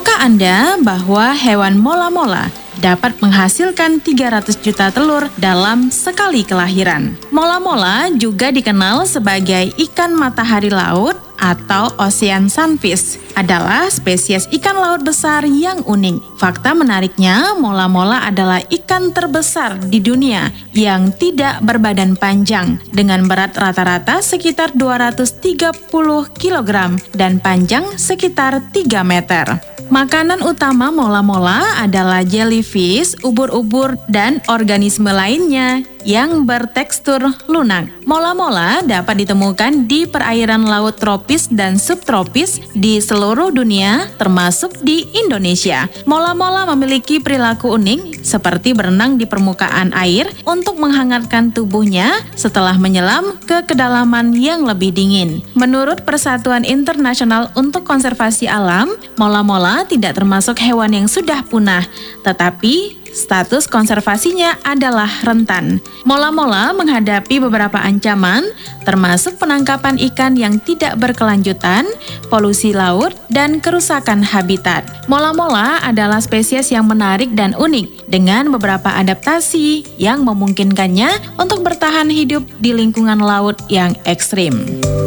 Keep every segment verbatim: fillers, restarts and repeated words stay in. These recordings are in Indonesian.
Tahukah Anda bahwa hewan mola-mola dapat menghasilkan tiga ratus juta telur dalam sekali kelahiran? Mola-mola juga dikenal sebagai ikan matahari laut atau ocean sunfish, adalah spesies ikan laut besar yang unik. Fakta menariknya, mola-mola adalah ikan terbesar di dunia yang tidak berbadan panjang, dengan berat rata-rata sekitar dua ratus tiga puluh kilogram dan panjang sekitar tiga meter. Makanan utama mola-mola adalah jellyfish, ubur-ubur, dan organisme lainnya yang bertekstur lunak. Mola-mola dapat ditemukan di perairan laut tropis dan subtropis di seluruh dunia, termasuk di Indonesia. Mola-mola memiliki perilaku unik, seperti berenang di permukaan air untuk menghangatkan tubuhnya setelah menyelam ke kedalaman yang lebih dingin. Menurut Persatuan Internasional untuk Konservasi Alam, mola-mola tidak termasuk hewan yang sudah punah, tetapi status konservasinya adalah rentan. Mola-mola menghadapi beberapa ancaman, termasuk penangkapan ikan yang tidak berkelanjutan, polusi laut, dan kerusakan habitat. Mola-mola adalah spesies yang menarik dan unik, dengan beberapa adaptasi yang memungkinkannya untuk bertahan hidup di lingkungan laut yang ekstrim.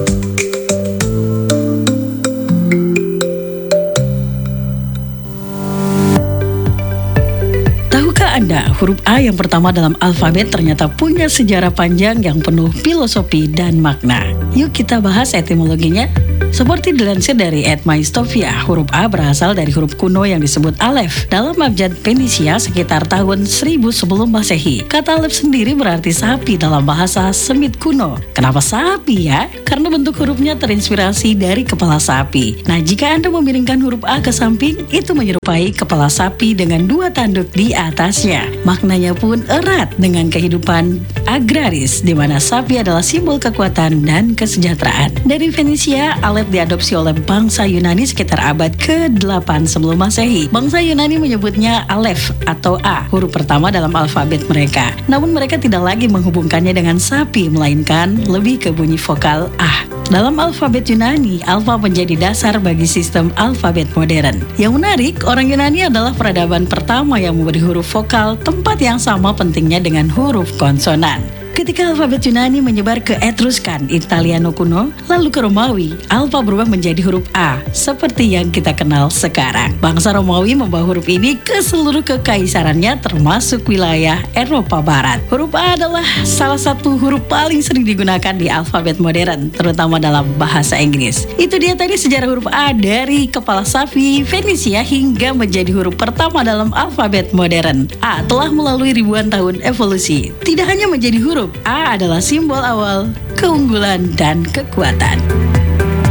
Tahukah Anda, huruf A yang pertama dalam alfabet ternyata punya sejarah panjang yang penuh filosofi dan makna. Yuk kita bahas etimologinya. Seperti dilansir dari Etmaistofia, huruf A berasal dari huruf kuno yang disebut Aleph dalam abjad Fenisia sekitar tahun seribu sebelum Masehi. Kata Aleph sendiri berarti sapi dalam bahasa Semit kuno. Kenapa sapi ya? Karena bentuk hurufnya terinspirasi dari kepala sapi. Nah, jika Anda memiringkan huruf A ke samping, itu menyerupai kepala sapi dengan dua tanduk di atasnya. Maknanya pun erat dengan kehidupan agraris, di mana sapi adalah simbol kekuatan dan kesejahteraan. Dari Fenisia, Aleph diadopsi oleh bangsa Yunani sekitar abad ke delapan sebelum Masehi. Bangsa Yunani menyebutnya Aleph atau A, huruf pertama dalam alfabet mereka. Namun mereka tidak lagi menghubungkannya dengan sapi, melainkan lebih ke bunyi vokal A. Dalam alfabet Yunani, alfa menjadi dasar bagi sistem alfabet modern. Yang menarik, orang Yunani adalah peradaban pertama yang memberi huruf vokal tempat yang sama pentingnya dengan huruf konsonan. Ketika alfabet Yunani menyebar ke Etruskan, Italiano kuno, lalu ke Romawi, alfa berubah menjadi huruf A, seperti yang kita kenal sekarang. Bangsa Romawi membawa huruf ini ke seluruh kekaisarannya, termasuk wilayah Eropa Barat. Huruf A adalah salah satu huruf paling sering digunakan di alfabet modern, terutama dalam bahasa Inggris. Itu dia tadi sejarah huruf A dari kepala sapi Fenisia hingga menjadi huruf pertama dalam alfabet modern. A telah melalui ribuan tahun evolusi. Tidak hanya menjadi huruf, A adalah simbol awal keunggulan dan kekuatan.